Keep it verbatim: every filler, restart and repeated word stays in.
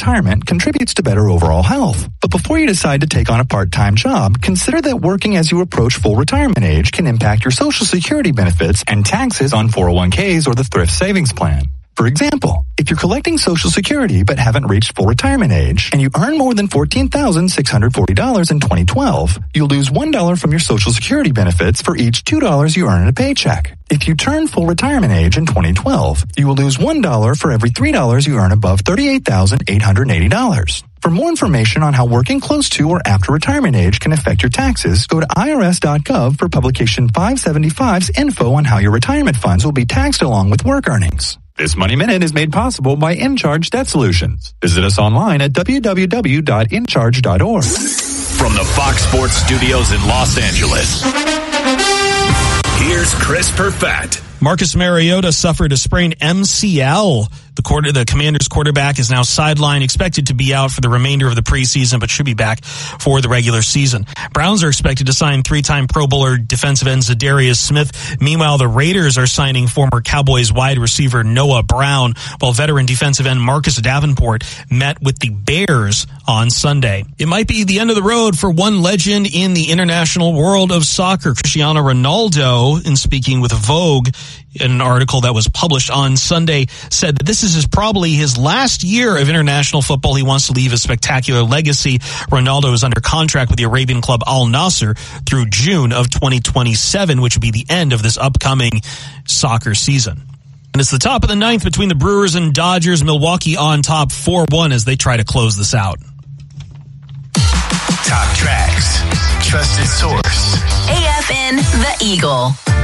retirement contributes to better overall health. But before you decide to take on a part-time job, consider that working as you approach full retirement age can impact your Social Security benefits and taxes on four oh one k's or the Thrift Savings Plan. For example, if you're collecting Social Security but haven't reached full retirement age and you earn more than fourteen thousand six hundred forty dollars in twenty twelve, you'll lose one dollar from your Social Security benefits for each two dollars you earn in a paycheck. If you turn full retirement age in twenty twelve, you will lose one dollar for every three dollars you earn above thirty-eight thousand eight hundred eighty dollars. For more information on how working close to or after retirement age can affect your taxes, go to I R S dot gov for Publication five seventy-five's info on how your retirement funds will be taxed along with work earnings. This Money Minute is made possible by InCharge Debt Solutions. Visit us online at w w w dot in charge dot org. From the Fox Sports Studios in Los Angeles, here's Chris Perfett. Marcus Mariota suffered a sprained M C L. The quarter, the Commanders quarterback is now sidelined, expected to be out for the remainder of the preseason, but should be back for the regular season. Browns are expected to sign three-time Pro Bowler defensive end Zadarius Smith. Meanwhile, the Raiders are signing former Cowboys wide receiver Noah Brown, while veteran defensive end Marcus Davenport met with the Bears on Sunday. It might be the end of the road for one legend in the international world of soccer, Cristiano Ronaldo, in speaking with Vogue, in an article that was published on Sunday, said that this is his, probably his last year of international football. He wants to leave a spectacular legacy. Ronaldo is under contract with the Arabian club Al Nassr through June of twenty twenty-seven, which would be the end of this upcoming soccer season. And it's the top of the ninth between the Brewers and Dodgers. Milwaukee on top four one as they try to close this out. Top tracks, trusted source. A F N The Eagle.